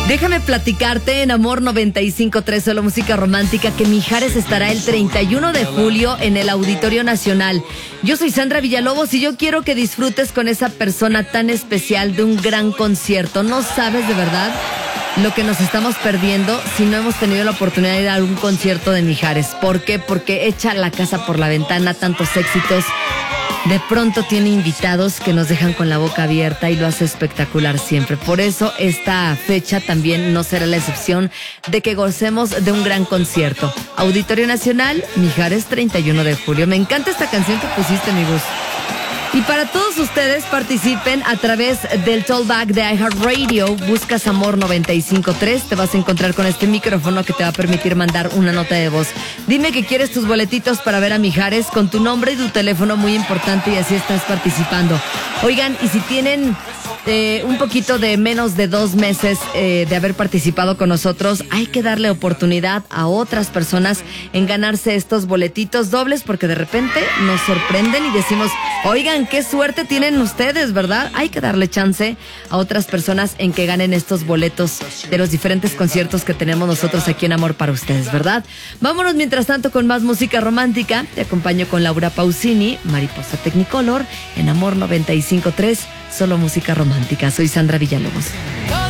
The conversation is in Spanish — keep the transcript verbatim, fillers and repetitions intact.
Déjame platicarte en Amor noventa y cinco punto tres, solo música romántica, que Mijares estará el treinta y uno de julio en el Auditorio Nacional. Yo soy Sandra Villalobos y yo quiero que disfrutes con esa persona tan especial de un gran concierto. No sabes de verdad lo que nos estamos perdiendo si no hemos tenido la oportunidad de ir a un concierto de Mijares. ¿Por qué? Porque echa la casa por la ventana, tantos éxitos. De pronto tiene invitados que nos dejan con la boca abierta y lo hace espectacular siempre. Por eso esta fecha también no será la excepción de que gocemos de un gran concierto. Auditorio Nacional, Mijares, treinta y uno de julio. Me encanta esta canción que pusiste, amigos. Y para todos ustedes, participen a través del Tollback de iHeartRadio. Buscas Amor noventa y cinco punto tres. Te vas a encontrar con este micrófono que te va a permitir mandar una nota de voz. Dime que quieres tus boletitos para ver a Mijares con tu nombre y tu teléfono, muy importante, y así estás participando. Oigan, y si tienen eh, un poquito de menos de dos meses eh, de haber participado con nosotros, hay que darle oportunidad a otras personas en ganarse estos boletitos dobles, porque de repente nos sorprenden y decimos, oigan, qué suerte tienen ustedes, ¿verdad? Hay que darle chance a otras personas en que ganen estos boletos de los diferentes conciertos que tenemos nosotros aquí en Amor para ustedes, ¿verdad? Vámonos mientras tanto con más música romántica. Te acompaño con Laura Pausini, Mariposa Technicolor, en Amor noventa y cinco punto tres, solo música romántica. Soy Sandra Villalobos.